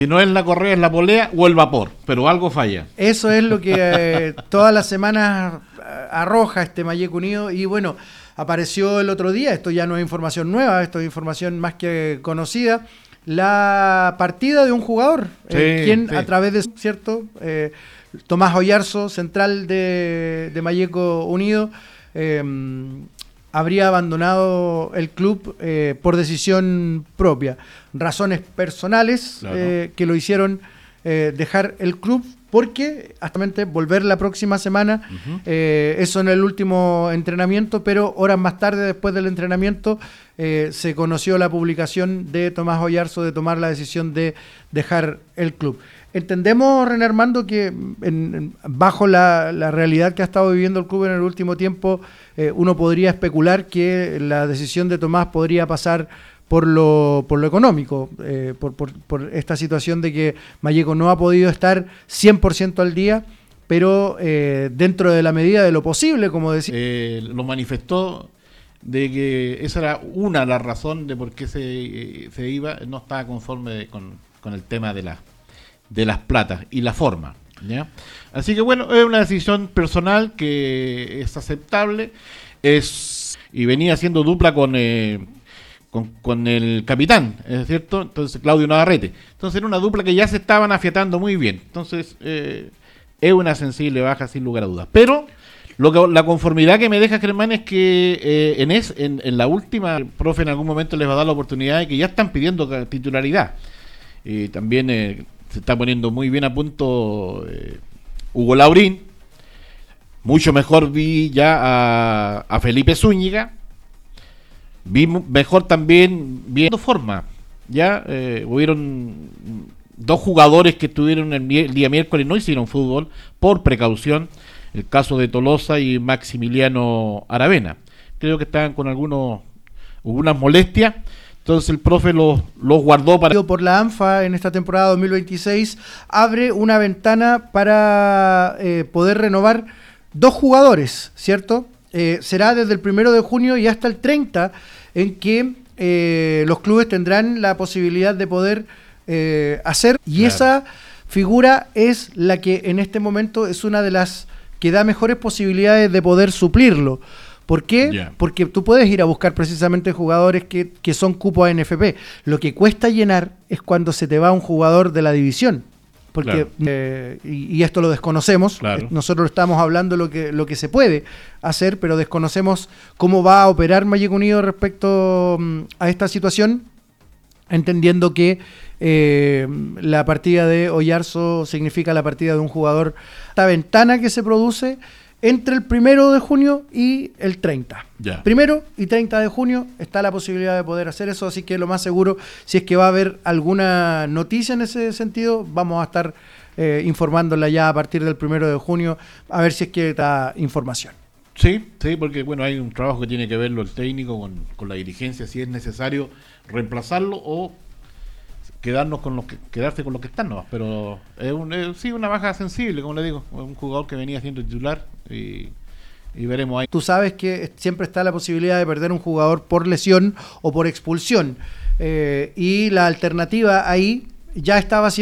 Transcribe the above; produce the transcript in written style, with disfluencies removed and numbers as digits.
Si no es la correa, es la polea o el vapor, pero algo falla. Eso es lo que todas las semanas arroja este Malleco Unido. Y bueno, apareció el otro día, esto ya no es información nueva, esto es información más que conocida, la partida de un jugador, quien a través de, ¿cierto? Tomás Oyarzo, central de Malleco Unido, habría abandonado el club por decisión propia. Razones personales, claro, que lo hicieron dejar el club, porque justamente volver la próxima semana, eso en el último entrenamiento, pero horas más tarde, después del entrenamiento, se conoció la publicación de Tomás Oyarzo de tomar la decisión de dejar el club. Entendemos, René Armando, que bajo la realidad que ha estado viviendo el club en el último tiempo, uno podría especular que la decisión de Tomás podría pasar por lo económico, por esta situación de que Malleco no ha podido estar 100% al día, pero dentro de la medida de lo posible, como decía. Lo manifestó de que esa era la razón de por qué se iba, no estaba conforme con el tema de las platas y la forma, ¿ya? Así que bueno, es una decisión personal que es aceptable, y venía haciendo dupla con el capitán, ¿es cierto? Entonces, Claudio Navarrete. Entonces era una dupla que ya se estaban afiatando muy bien. Entonces es una sensible baja sin lugar a dudas. Pero la conformidad que me deja Germán es que en la última, el profe en algún momento les va a dar la oportunidad de que ya están pidiendo titularidad. También se está poniendo muy bien a punto Hugo Laurín. Mucho mejor vi ya a Felipe Zúñiga. Vi mejor también viendo forma. Ya hubieron dos jugadores que estuvieron el día miércoles, no hicieron fútbol por precaución. El caso de Tolosa y Maximiliano Aravena. Creo que estaban con algunas molestias. Entonces el profe los guardó para... Por la ANFA en esta temporada 2026 abre una ventana para poder renovar 2 jugadores, ¿cierto? Será desde el 1 de junio y hasta el 30 en que los clubes tendrán la posibilidad de poder hacer, y claro, esa figura es la que en este momento es una de las que da mejores posibilidades de poder suplirlo. ¿Por qué? Yeah. Porque tú puedes ir a buscar precisamente jugadores que son cupo a NFP. Lo que cuesta llenar es cuando se te va un jugador de la división. Porque, claro, y esto lo desconocemos, claro, nosotros estamos hablando lo que se puede hacer, pero desconocemos cómo va a operar Malleco Unido respecto a esta situación, entendiendo que la partida de Oyarzo significa la partida de un jugador. Esta ventana que se produce entre el 1 de junio y el 30. Yeah. 1 y 30 de junio está la posibilidad de poder hacer eso, así que lo más seguro, si es que va a haber alguna noticia en ese sentido, vamos a estar informándola ya a partir del 1 de junio, a ver si es que está información. Sí, porque bueno, hay un trabajo que tiene que verlo el técnico con la dirigencia, si es necesario reemplazarlo o quedarse con los que están nomás, pero es una baja sensible, como le digo, un jugador que venía siendo titular y veremos ahí. Tú sabes que siempre está la posibilidad de perder un jugador por lesión o por expulsión, y la alternativa ahí ya estaba siendo